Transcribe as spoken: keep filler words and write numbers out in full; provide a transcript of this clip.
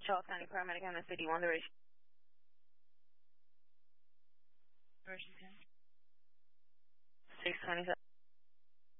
Charles County Paramedic on the fifty-one duration. Duration ten. six twenty-seven.